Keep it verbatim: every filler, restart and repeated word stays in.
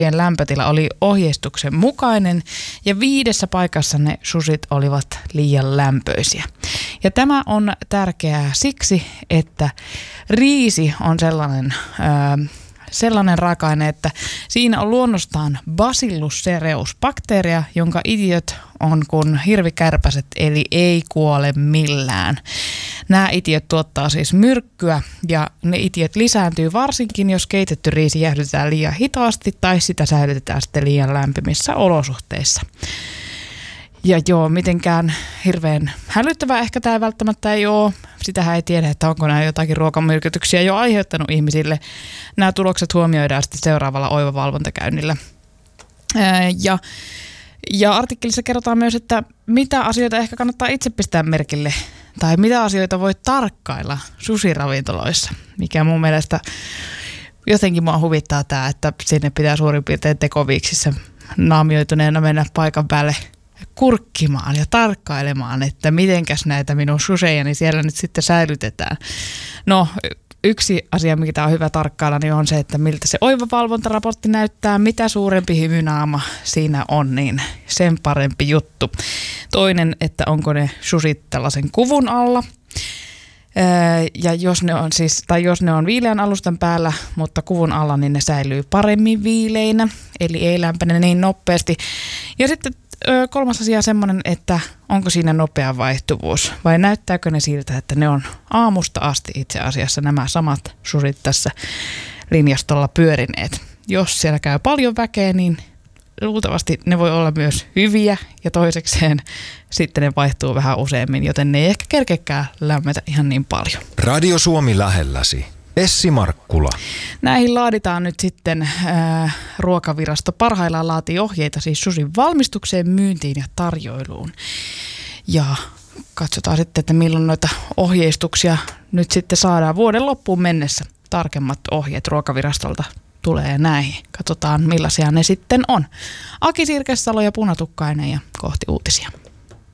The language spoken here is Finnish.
lämpötila oli ohjeistuksen mukainen ja viidessä paikassa ne susit olivat liian lämpöisiä. Ja tämä on tärkeää siksi, että riisi on sellainen, ää, sellainen raaka-aine, että siinä on luonnostaan Bacillus cereus bakteeria, jonka itiöt on kuin hirvikärpäset, eli ei kuole millään. Nämä itiöt tuottaa siis myrkkyä ja ne itiöt lisääntyy varsinkin, jos keitetty riisi jäähdytetään liian hitaasti tai sitä säilytetään sitten liian lämpimissä olosuhteissa. Ja joo, mitenkään hirveän hälyttävää ehkä tämä välttämättä ei ole. Sitähän ei tiedä, että onko nämä jotakin ruokamyrkytyksiä jo aiheuttanut ihmisille. Nämä tulokset huomioidaan sitten seuraavalla oivavalvontakäynnillä. Ja Ja artikkelissa kerrotaan myös, että mitä asioita ehkä kannattaa itse pistää merkille tai mitä asioita voi tarkkailla susiravintoloissa, mikä mun mielestä jotenkin mua huvittaa tämä, että sinne pitää suurin piirtein tekoviiksissä naamioituneena mennä paikan päälle kurkkimaan ja tarkkailemaan, että mitenkäs näitä minun susejani siellä nyt sitten säilytetään. No, yksi asia, mikä on hyvä tarkkailla, niin on se, että miltä se oivavalvontaraportti näyttää, mitä suurempi hymynaama siinä on, niin sen parempi juttu. Toinen, että onko ne susit tällaisen kuvun alla. Ja jos ne on siis, tai jos ne on viileän alustan päällä, mutta kuvun alla, niin ne säilyy paremmin viileinä, eli ei lämpene niin nopeasti. Ja sitten kolmas asia on semmoinen, että onko siinä nopea vaihtuvuus vai näyttääkö ne siltä, että ne on aamusta asti itse asiassa nämä samat susit tässä linjastolla pyörineet. Jos siellä käy paljon väkeä, niin luultavasti ne voi olla myös hyviä ja toisekseen sitten ne vaihtuu vähän useammin, joten ne ei ehkä kerkekään lämmetä ihan niin paljon. Radio Suomi lähelläsi. Essi Markkula. Näihin laaditaan nyt sitten ää, Ruokavirasto parhaillaan laatii ohjeita siis susin valmistukseen, myyntiin ja tarjoiluun. Ja katsotaan sitten, että milloin noita ohjeistuksia nyt sitten saadaan vuoden loppuun mennessä. Tarkemmat ohjeet Ruokavirastolta tulee näihin. Katsotaan millaisia ne sitten on. Aki Sirkesalo ja Punatukkainen ja kohti uutisia.